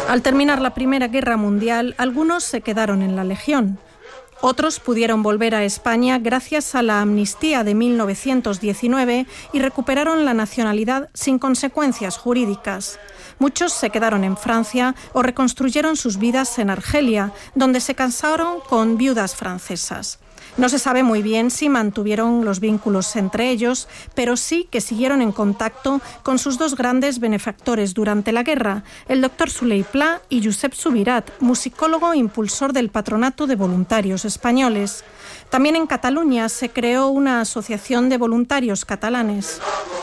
Al terminar la Primera Guerra Mundial, algunos se quedaron en la Legión. Otros pudieron volver a España gracias a la amnistía de 1919 y recuperaron la nacionalidad sin consecuencias jurídicas. Muchos se quedaron en Francia o reconstruyeron sus vidas en Argelia, donde se casaron con viudas francesas. No se sabe muy bien si mantuvieron los vínculos entre ellos, pero sí que siguieron en contacto con sus dos grandes benefactores durante la guerra, el doctor Soler i Pla y Josep Subirat, musicólogo e impulsor del Patronato de Voluntarios Españoles. También en Cataluña se creó una asociación de voluntarios catalanes.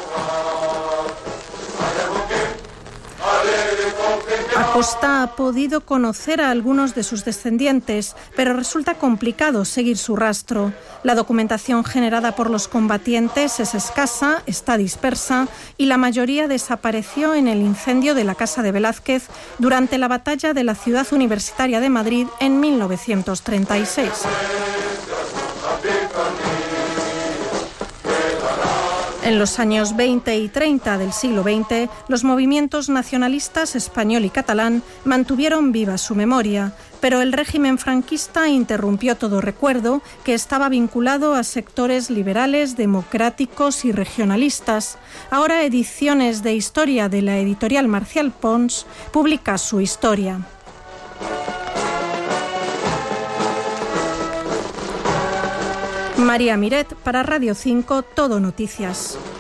Acosta ha podido conocer a algunos de sus descendientes, pero resulta complicado seguir su rastro. La documentación generada por los combatientes es escasa, está dispersa y la mayoría desapareció en el incendio de la Casa de Velázquez durante la batalla de la Ciudad Universitaria de Madrid en 1936. En los años 20 y 30 del siglo XX, los movimientos nacionalistas español y catalán mantuvieron viva su memoria, pero el régimen franquista interrumpió todo recuerdo que estaba vinculado a sectores liberales, democráticos y regionalistas. Ahora Ediciones de Historia de la editorial Marcial Pons publica su historia. María Miret, para Radio 5, Todo Noticias.